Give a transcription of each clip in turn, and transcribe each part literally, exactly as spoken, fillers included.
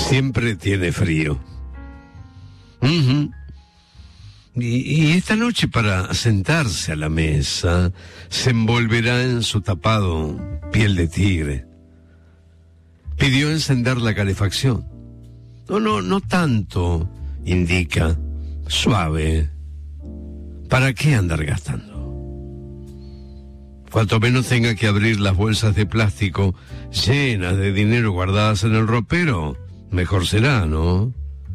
siempre tiene frío. Uh-huh. y, y esta noche, para sentarse a la mesa, se envolverá en su tapado piel de tigre. Pidió encender la calefacción. No, no, no tanto, indica. Suave. ¿Para qué andar gastando? Cuanto menos tenga que abrir las bolsas de plástico llenas de dinero guardadas en el ropero, mejor será, ¿no?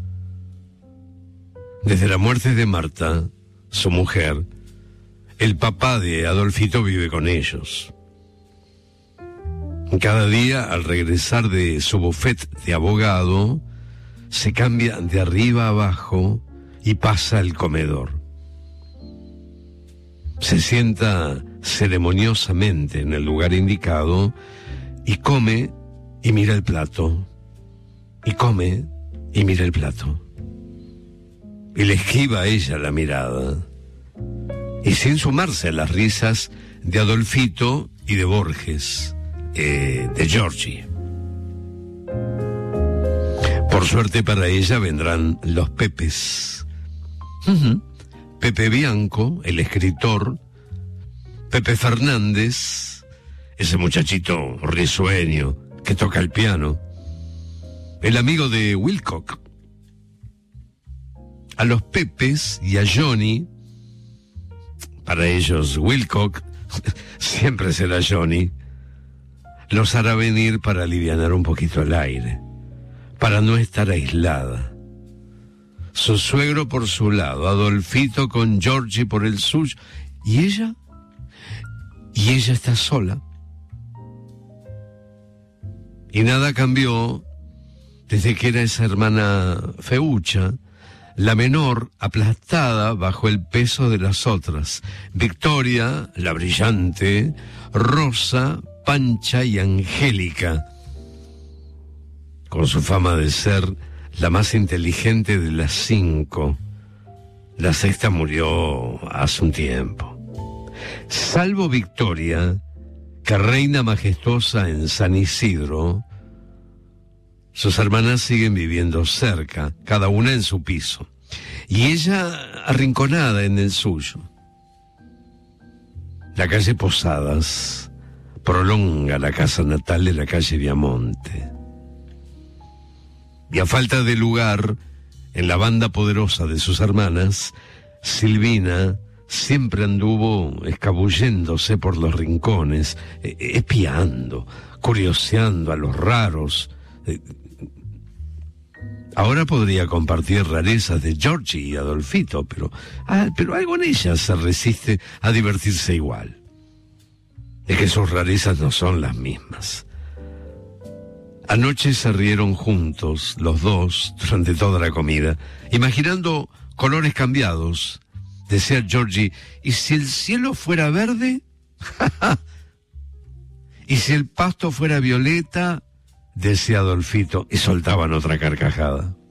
Desde la muerte de Marta, su mujer, el papá de Adolfito vive con ellos. Cada día, al regresar de su bufete de abogado, se cambia de arriba a abajo y pasa al comedor. Se sienta ceremoniosamente en el lugar indicado y come y mira el plato. Y come y mira el plato. Y le esquiva a ella la mirada. Y sin sumarse a las risas de Adolfito y de Borges, eh, de Georgie. Por suerte para ella vendrán los Pepes. Uh-huh. Pepe Bianco, el escritor, Pepe Fernández, ese muchachito risueño que toca el piano, el amigo de Wilcock. A los Pepes y a Johnny, para ellos Wilcock siempre será Johnny, los hará venir para alivianar un poquito el aire, para no estar aislada. Su suegro por su lado, Adolfito con Georgie por el suyo. ¿Y ella? Y ella está sola. Y nada cambió desde que era esa hermana feucha, la menor, aplastada bajo el peso de las otras. Victoria, la brillante, Rosa, Pancha y Angélica, con su fama de ser la más inteligente de las cinco. La sexta murió hace un tiempo. Salvo Victoria, que reina majestuosa en San Isidro, sus hermanas siguen viviendo cerca, cada una en su piso, y ella arrinconada en el suyo. La calle Posadas prolonga la casa natal de la calle Viamonte. Y a falta de lugar en la banda poderosa de sus hermanas, Silvina siempre anduvo escabulléndose por los rincones, espiando, curioseando a los raros. Ahora podría compartir rarezas de Georgie y Adolfito, pero, ah, pero algo en ella se resiste a divertirse igual. Es que sus rarezas no son las mismas. Anoche se rieron juntos, los dos, durante toda la comida, imaginando colores cambiados. Decía Georgie, ¿y si el cielo fuera verde? ¿Y si el pasto fuera violeta? Decía Adolfito, y soltaban otra carcajada.